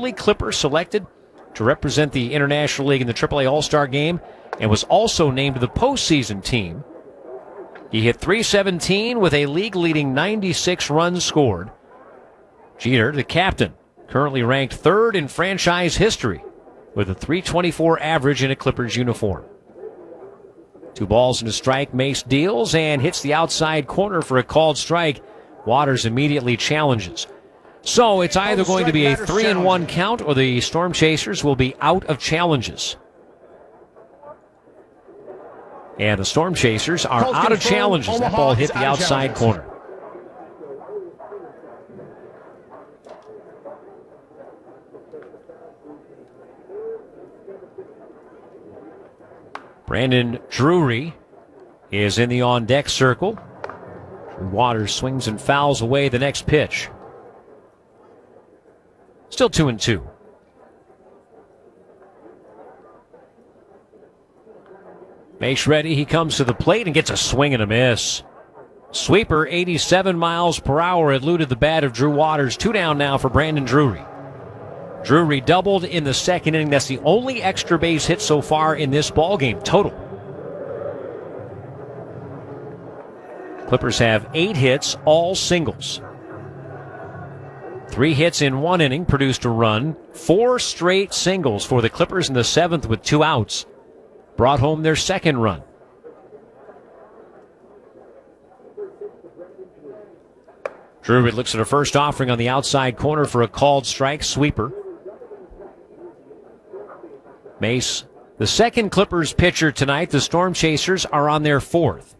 only Clipper selected to represent the International League in the AAA All-Star Game and was also named to the postseason team. He hit .317 with a league-leading 96 runs scored. Jeter, the captain, currently ranked third in franchise history with a .324 average in a Clippers uniform. 2 balls and a strike. Mace deals and hits the outside corner for a called strike. Waters immediately challenges. So it's either going to be a 3-1 count or the Storm Chasers will be out of challenges. And the Storm Chasers are out of challenges. That ball hit the outside corner. Brandon Drury is in the on-deck circle. Waters swings and fouls away the next pitch. Still 2-2. Mace ready. He comes to the plate and gets a swing and a miss. Sweeper, 87 miles per hour, eluded the bat of Drew Waters. 2 down now for Brandon Drury. Drury doubled in the second inning. That's the only extra base hit so far in this ballgame total. Clippers have 8 hits, all singles. 3 hits in 1 inning produced a run. 4 straight singles for the Clippers in the 7th with 2 outs. Brought home their second run. Drury looks at a first offering on the outside corner for a called strike. Sweeper. Mace, the second Clippers pitcher tonight. The Storm Chasers are on their 4th.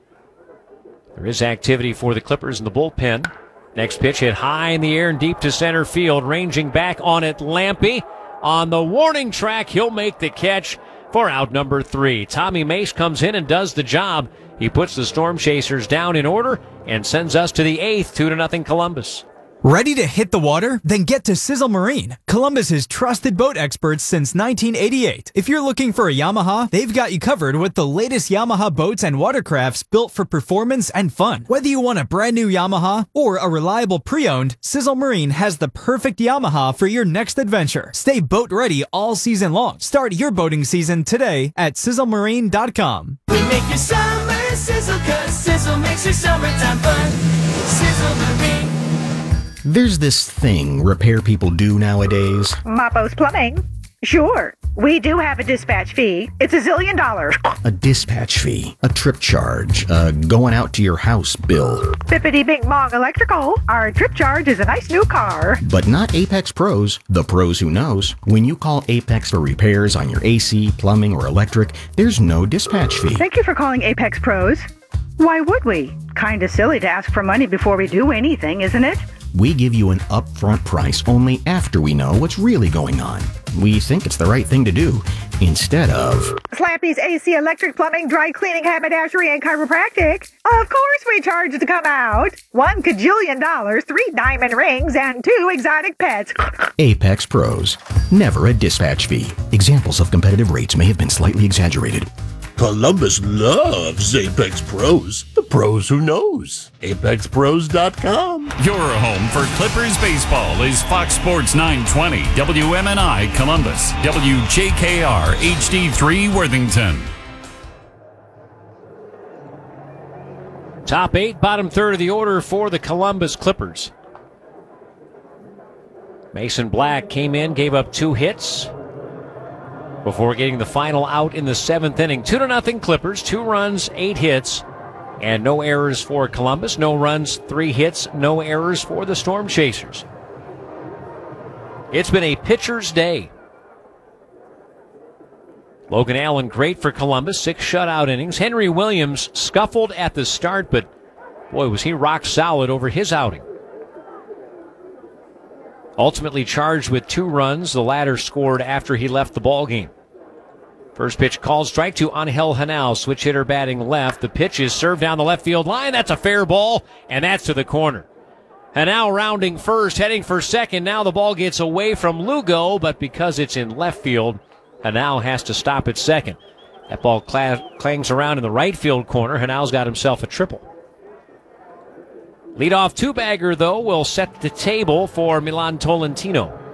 There is activity for the Clippers in the bullpen. Next pitch hit high in the air and deep to center field. Ranging back on it, Lampe. On the warning track, he'll make the catch for out number 3. Tommy Mace comes in and does the job. He puts the Storm Chasers down in order and sends us to the 8th, 2-0 Columbus. Ready to hit the water? Then get to Sizzle Marine, Columbus's trusted boat experts since 1988. If you're looking for a Yamaha, they've got you covered with the latest Yamaha boats and watercrafts built for performance and fun. Whether you want a brand new Yamaha or a reliable pre-owned, Sizzle Marine has the perfect Yamaha for your next adventure. Stay boat ready all season long. Start your boating season today at sizzlemarine.com. We make your summer sizzle, 'cause Sizzle makes your summertime fun. Sizzle Marine. There's this thing repair people do nowadays. Mapo's Plumbing. Sure, we do have a dispatch fee. It's $1 zillion. A dispatch fee, a trip charge, a going out to your house bill. Bippity Bing Bong Electrical. Our trip charge is a nice new car. But not Apex Pros, the pros who knows. When you call Apex for repairs on your AC, plumbing, or electric, there's no dispatch fee. Thank you for calling Apex Pros. Why would we? Kinda silly to ask for money before we do anything, isn't it? We give you an upfront price only after we know what's really going on. We think it's the right thing to do, instead of Slappy's AC, electric, plumbing, dry cleaning, haberdashery, and chiropractic. Of course we charge to come out. $1 kajillion, 3 diamond rings, and 2 exotic pets. Apex Pros. Never a dispatch fee. Examples of competitive rates may have been slightly exaggerated. Columbus loves Apex Pros. The pros who knows. ApexPros.com. Your home for Clippers baseball is Fox Sports 920, WMNI Columbus, WJKR HD3 Worthington. Top 8, bottom third of the order for the Columbus Clippers. Mason Black came in, gave up 2 hits before getting the final out in the 7th inning. 2-0 Clippers, 2 runs, 8 hits, and no errors for Columbus. No runs, 3 hits, no errors for the Storm Chasers. It's been a pitcher's day. Logan Allen, great for Columbus, 6 shutout innings. Henry Williams scuffled at the start, but boy, was he rock solid over his outing. Ultimately charged with 2 runs. The latter scored after he left the ballgame. First pitch called strike to Angel Henao, switch hitter batting left. The pitch is served down the left field line. That's a fair ball, and that's to the corner. Henao rounding first, heading for second. Now the ball gets away from Lugo, but because it's in left field, Henao has to stop at second. That ball clangs around in the right field corner. Henao's got himself a triple. Leadoff 2-bagger, though, will set the table for Milan Tolentino.